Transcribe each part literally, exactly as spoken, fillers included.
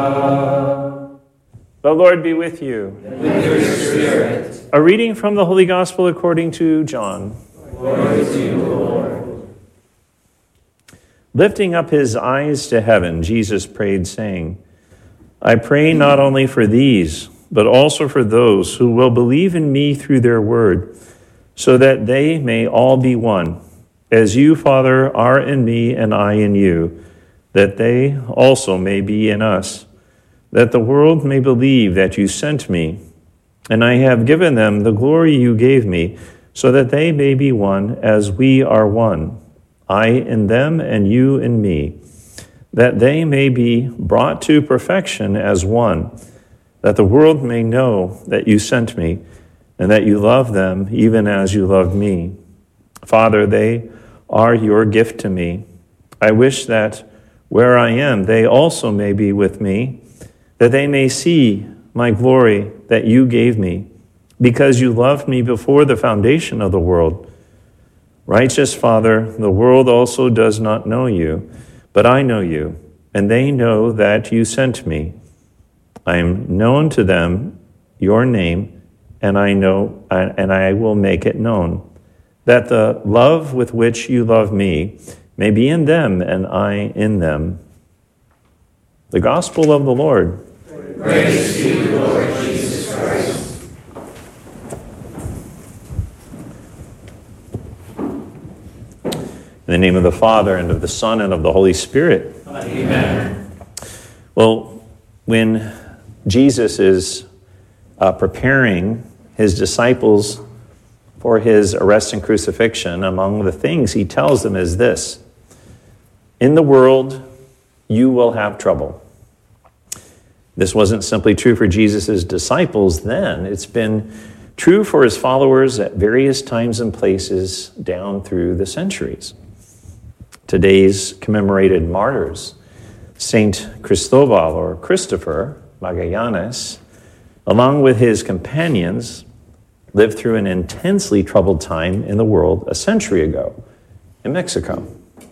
The Lord be with you. And with your spirit. A reading from the Holy Gospel according to John. Glory to you, Lord. Lifting up his eyes to heaven, Jesus prayed, saying, I pray not only for these, but also for those who will believe in me through their word, so that they may all be one, as you, Father, are in me and I in you, that they also may be in us, that the world may believe that you sent me, and I have given them the glory you gave me, so that they may be one as we are one, I in them and you in me, that they may be brought to perfection as one, that the world may know that you sent me, and that you love them even as you loved me. Father, they are your gift to me. I wish that where I am, they also may be with me, that they may see my glory that you gave me, because you loved me before the foundation of the world. Righteous Father, the world also does not know you, but I know you, and they know that you sent me. I am known to them your name, and I know, and I will make it known, that the love with which you love me may be in them, and I in them. The Gospel of the Lord. Praise to you, Lord Jesus Christ. In the name of the Father, and of the Son, and of the Holy Spirit. Amen. Well, when Jesus is uh, preparing his disciples for his arrest and crucifixion, among the things he tells them is this: in the world, you will have trouble. This wasn't simply true for Jesus' disciples then. It's been true for his followers at various times and places down through the centuries. Today's commemorated martyrs, Saint Cristobal or Christopher Magallanes, along with his companions, lived through an intensely troubled time in the world a century ago in Mexico.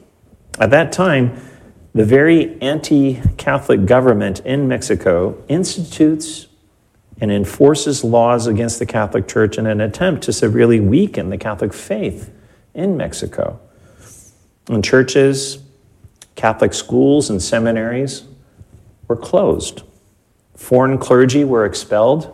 At that time, the very anti-Catholic government in Mexico institutes and enforces laws against the Catholic Church in an attempt to severely weaken the Catholic faith in Mexico. And churches, Catholic schools, and seminaries were closed. Foreign clergy were expelled.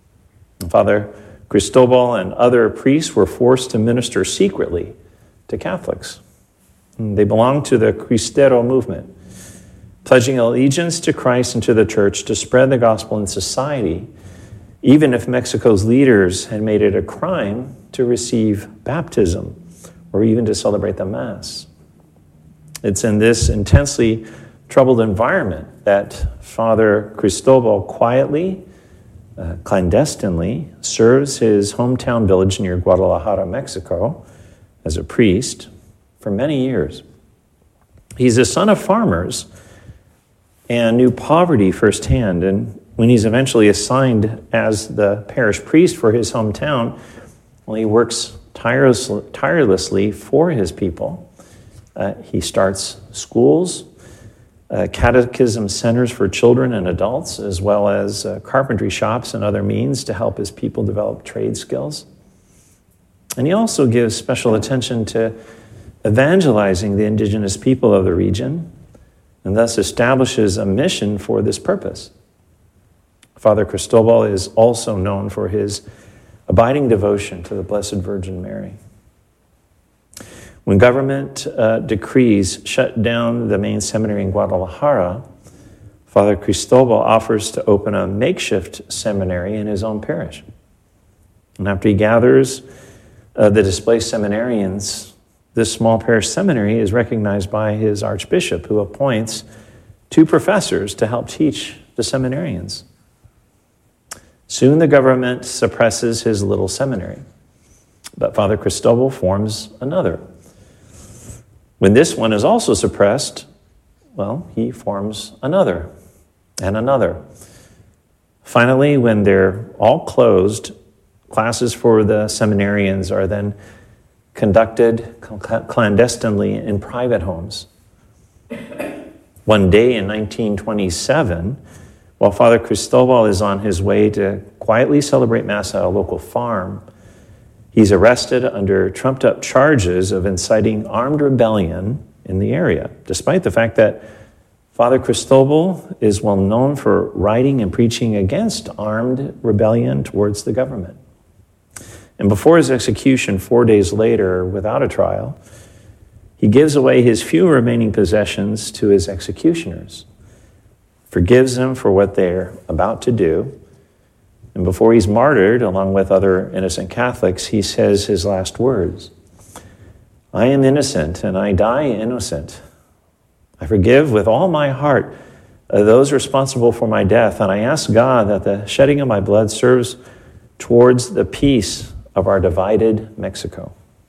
Father Cristobal and other priests were forced to minister secretly to Catholics. They belonged to the Cristero movement, pledging allegiance to Christ and to the church to spread the gospel in society, even if Mexico's leaders had made it a crime to receive baptism or even to celebrate the Mass. It's in this intensely troubled environment that Father Cristobal quietly, uh, clandestinely, serves his hometown village near Guadalajara, Mexico, as a priest for many years. He's a son of farmers and knew poverty firsthand. And when he's eventually assigned as the parish priest for his hometown, well, he works tirelessly, tirelessly for his people. Uh, he starts schools, uh, catechism centers for children and adults, as well as uh, carpentry shops and other means to help his people develop trade skills. And he also gives special attention to evangelizing the indigenous people of the region, and thus establishes a mission for this purpose. Father Cristobal is also known for his abiding devotion to the Blessed Virgin Mary. When government uh, decrees shut down the main seminary in Guadalajara, Father Cristobal offers to open a makeshift seminary in his own parish. And after he gathers uh, the displaced seminarians, this small parish seminary is recognized by his archbishop, who appoints two professors to help teach the seminarians. Soon the government suppresses his little seminary, but Father Cristobal forms another. When this one is also suppressed, well, he forms another and another. Finally, when they're all closed, classes for the seminarians are then conducted clandestinely in private homes. One day in nineteen twenty-seven, While Father Cristobal is on his way to quietly celebrate Mass at a local farm, he's arrested under trumped-up charges of inciting armed rebellion in the area, despite the fact that Father Cristobal is well known for writing and preaching against armed rebellion towards the government. And before his execution, four days later, without a trial, he gives away his few remaining possessions to his executioners, forgives them for what they're about to do, and before he's martyred, along with other innocent Catholics, he says his last words, "I am innocent, and I die innocent. I forgive with all my heart uh, those responsible for my death, and I ask God that the shedding of my blood serves towards the peace of our divided Mexico."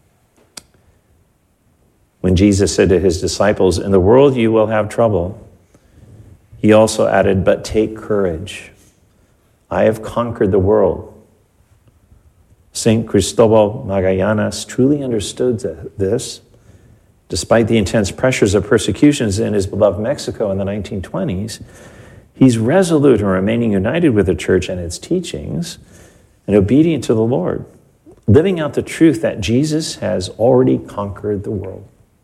When Jesus said to his disciples, "In the world you will have trouble," he also added, "But take courage. I have conquered the world." Saint Cristobal Magallanes truly understood this. Despite the intense pressures of persecutions in his beloved Mexico in the nineteen twenties, he's resolute in remaining united with the church and its teachings and obedient to the Lord, living out the truth that Jesus has already conquered the world.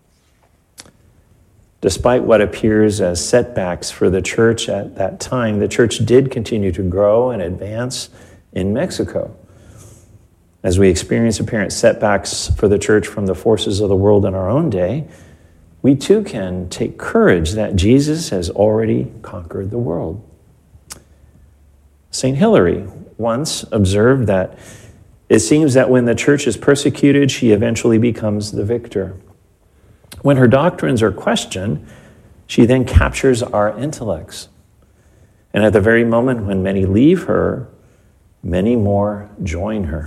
Despite what appears as setbacks for the church at that time, the church did continue to grow and advance in Mexico. As we experience apparent setbacks for the church from the forces of the world in our own day, we too can take courage that Jesus has already conquered the world. Saint Hilary once observed that it seems that when the church is persecuted, she eventually becomes the victor. When her doctrines are questioned, she then captures our intellects. And at the very moment when many leave her, many more join her.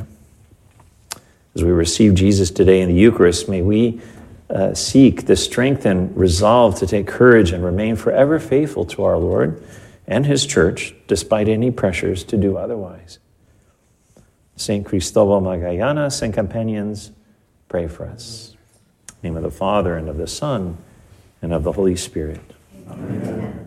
As we receive Jesus today in the Eucharist, may we uh, seek the strength and resolve to take courage and remain forever faithful to our Lord and his church, despite any pressures to do otherwise. Saint Cristobal Magallanes and companions, pray for us. In the name of the Father, and of the Son, and of the Holy Spirit. Amen.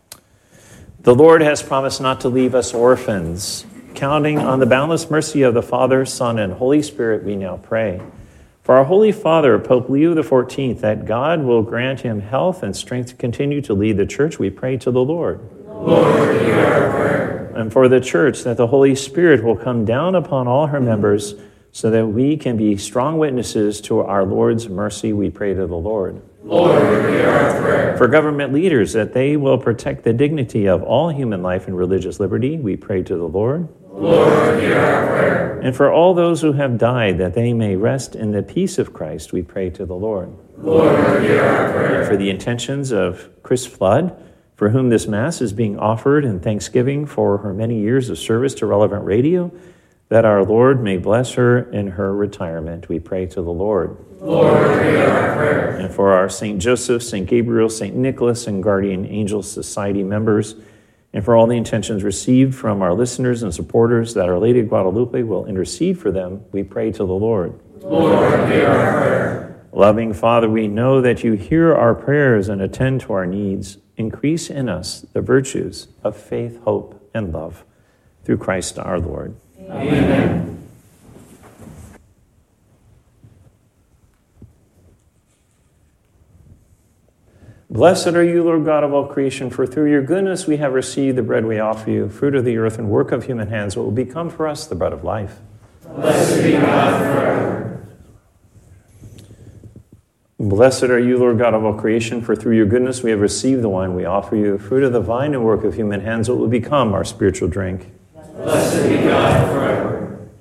The Lord has promised not to leave us orphans. Counting on the boundless mercy of the Father, Son, and Holy Spirit, we now pray. For our Holy Father, Pope Leo the fourteenth, that God will grant him health and strength to continue to lead the church, we pray to the Lord. Lord, hear our prayer. And for the church, that the Holy Spirit will come down upon all her members, so that we can be strong witnesses to our Lord's mercy, we pray to the Lord. Lord, hear our prayer. For government leaders, that they will protect the dignity of all human life and religious liberty, we pray to the Lord. Lord, hear our prayer. And for all those who have died, that they may rest in the peace of Christ, we pray to the Lord. Lord, hear our prayer. For the intentions of Chris Flood, for whom this Mass is being offered in thanksgiving for her many years of service to Relevant Radio, that our Lord may bless her in her retirement, we pray to the Lord. Lord, hear our prayer. And for our Saint Joseph, Saint Gabriel, Saint Nicholas, and Guardian Angel Society members, and for all the intentions received from our listeners and supporters, that Our Lady of Guadalupe will intercede for them, we pray to the Lord. Lord, hear our prayer. Loving Father, we know that you hear our prayers and attend to our needs. Increase in us the virtues of faith, hope, and love. Through Christ our Lord. Amen. Blessed are you, Lord God of all creation, for through your goodness we have received the bread we offer you, fruit of the earth and work of human hands, what will become for us the bread of life. Blessed be God forever. Blessed are you, Lord God of all creation, for through your goodness we have received the wine we offer you, fruit of the vine and work of human hands, what will become our spiritual drink. Blessed be God forever.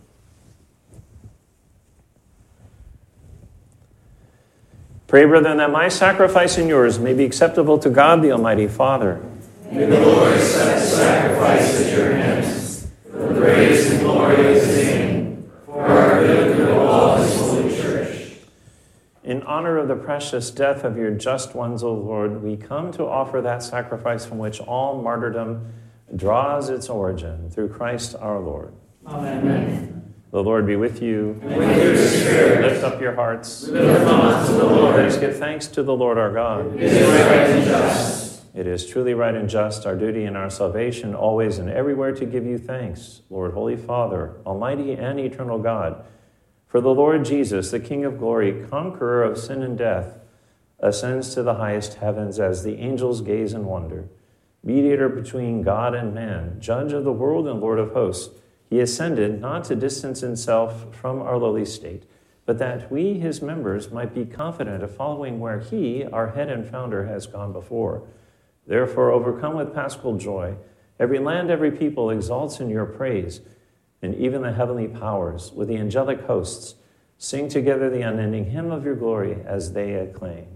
Pray, brethren, that my sacrifice and yours may be acceptable to God, the Almighty Father. May the Lord accept the sacrifice at your hands, for the praise and glory of his name, for our good and of all his holy church. In honor of the precious death of your just ones, O Lord, we come to offer that sacrifice from which all martyrdom draws its origin, through Christ our Lord. Amen. The Lord be with you. And with your spirit. Lift up your hearts. Lift them up to the Lord. Let us give thanks to the Lord our God. It is right and just. It is truly right and just, our duty and our salvation, always and everywhere to give you thanks, Lord, Holy Father, Almighty and eternal God, for the Lord Jesus, the King of glory, conqueror of sin and death, ascends to the highest heavens as the angels gaze in wonder. Mediator between God and man, judge of the world and Lord of hosts, he ascended not to distance himself from our lowly state, but that we, his members, might be confident of following where he, our head and founder, has gone before. Therefore, overcome with paschal joy, every land, every people exalts in your praise, and even the heavenly powers, with the angelic hosts, sing together the unending hymn of your glory as they acclaim.